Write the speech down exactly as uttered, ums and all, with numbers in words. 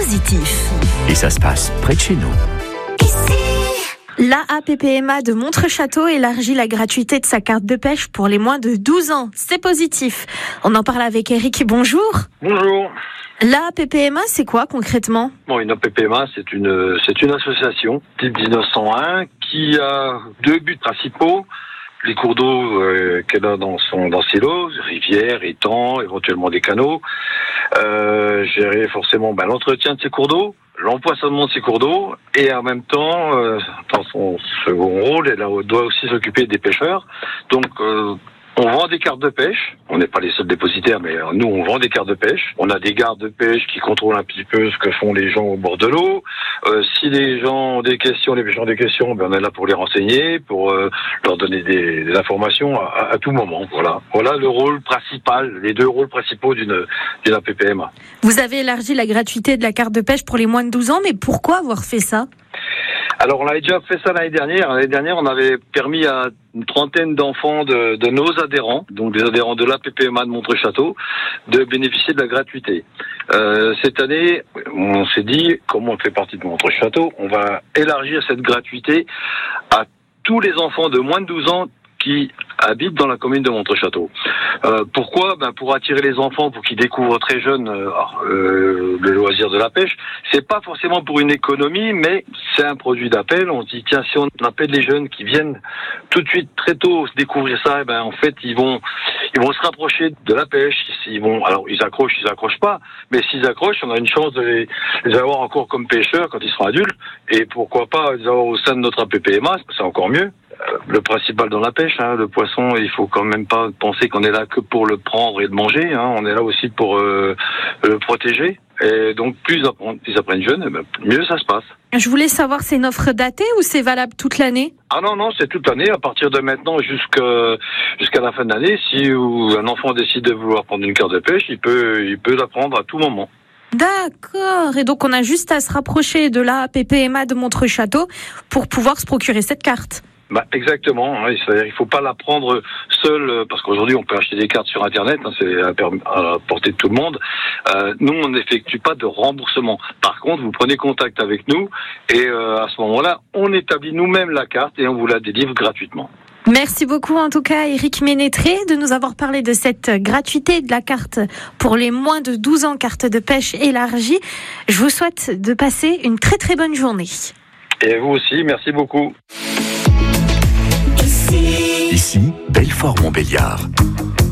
positif. Et ça se passe près de chez nous. L'A P P M A de Montreux-Château élargit la gratuité de sa carte de pêche pour les moins de douze ans. C'est positif. On en parle avec Eric. Bonjour. Bonjour. L'A P P M A, c'est quoi concrètement ? Bon, une A P P M A, c'est une, c'est une association type dix-neuf cent un qui a deux buts principaux. Les cours d'eau euh, qu'elle a dans son dans ses lots, rivières, étangs, éventuellement des canaux, euh, gérer forcément ben, l'entretien de ces cours d'eau, l'empoisonnement de ces cours d'eau, et en même temps, euh, dans son second rôle, elle a, doit aussi s'occuper des pêcheurs. Donc, euh, on vend des cartes de pêche. On n'est pas les seuls dépositaires, mais nous, on vend des cartes de pêche. On a des gardes de pêche qui contrôlent un petit peu ce que font les gens au bord de l'eau. Euh, si les gens ont des questions, les pêcheurs ont des questions, ben on est là pour les renseigner, pour euh, leur donner des, des informations à, à tout moment. Voilà. Voilà le rôle principal, les deux rôles principaux d'une, d'une A P P M A. Vous avez élargi la gratuité de la carte de pêche pour les moins de douze ans, mais pourquoi avoir fait ça ? Alors, on avait déjà fait ça l'année dernière. L'année dernière, on avait permis à une trentaine d'enfants de, de nos adhérents, donc des adhérents de l'A P P M A de Montreux-Château, de bénéficier de la gratuité. Euh, cette année, on s'est dit, comme on fait partie de Montreux-Château, on va élargir cette gratuité à tous les enfants de moins de douze ans qui habitent dans la commune de Montreux-Château. Euh, pourquoi ? Ben pour attirer les enfants, pour qu'ils découvrent très jeunes euh, euh, le loisir de la pêche. C'est pas forcément pour une économie, mais c'est un produit d'appel. On se dit tiens, si on appelle les jeunes qui viennent tout de suite très tôt se découvrir ça, et ben en fait ils vont ils vont se rapprocher de la pêche. Ils vont alors ils accrochent, ils accrochent pas, mais s'ils accrochent, on a une chance de les, les avoir encore comme pêcheurs quand ils seront adultes. Et pourquoi pas les avoir au sein de notre A P P M A, c'est encore mieux. Le principal dans la pêche, hein, le poisson, il faut quand même pas penser qu'on est là que pour le prendre et le manger. Hein, on est là aussi pour euh, le protéger. Et donc, plus ils apprennent jeunes, eh ben, mieux ça se passe. Je voulais savoir, c'est une offre datée ou c'est valable toute l'année ? Ah non, non, c'est toute l'année, à partir de maintenant jusqu'à, jusqu'à la fin de l'année. Si un enfant décide de vouloir prendre une carte de pêche, il peut, il peut la prendre à tout moment. D'accord. Et donc, on a juste à se rapprocher de la A P P M A de Montreux-Château pour pouvoir se procurer cette carte. Bah exactement, hein, c'est-à-dire il faut pas la prendre seule, parce qu'aujourd'hui on peut acheter des cartes sur internet, hein, c'est à, à la portée de tout le monde. Euh, nous on n'effectue pas de remboursement. Par contre vous prenez contact avec nous et euh, à ce moment-là on établit nous-mêmes la carte et on vous la délivre gratuitement. Merci beaucoup en tout cas Eric Ménétré de nous avoir parlé de cette gratuité de la carte pour les moins de douze ans, carte de pêche élargie. Je vous souhaite de passer une très très bonne journée. Et vous aussi, merci beaucoup. Ici, Belfort-Montbéliard.